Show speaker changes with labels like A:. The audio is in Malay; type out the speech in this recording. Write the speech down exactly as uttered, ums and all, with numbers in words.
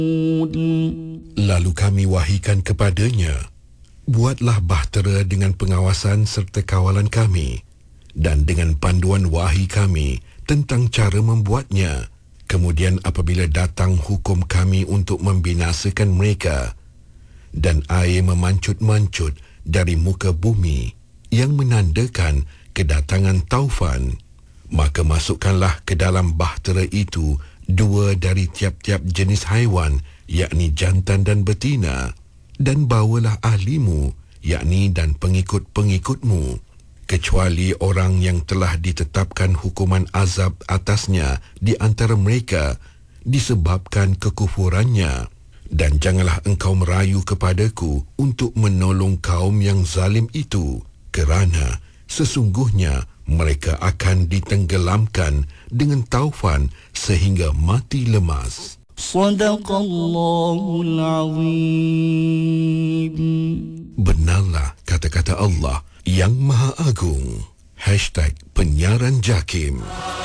A: Lalu kami wahyukan kepadanya, buatlah bahtera dengan pengawasan serta kawalan kami dan dengan panduan wahyi kami tentang cara membuatnya. Kemudian apabila datang hukum kami untuk membinasakan mereka dan air memancut-mancut dari muka bumi yang menandakan kedatangan taufan, maka masukkanlah ke dalam bahtera itu dua dari tiap-tiap jenis haiwan, yakni jantan dan betina, dan bawalah ahlimu, yakni dan pengikut-pengikutmu, kecuali orang yang telah ditetapkan hukuman azab atasnya di antara mereka disebabkan kekufurannya. Dan janganlah engkau merayu kepadaku untuk menolong kaum yang zalim itu, kerana sesungguhnya mereka akan ditenggelamkan dengan taufan sehingga mati lemas.
B: Sadaqallahul Azim.
A: Benarlah kata-kata Allah yang Maha Agung. Hashtag Penyiaran Jakim.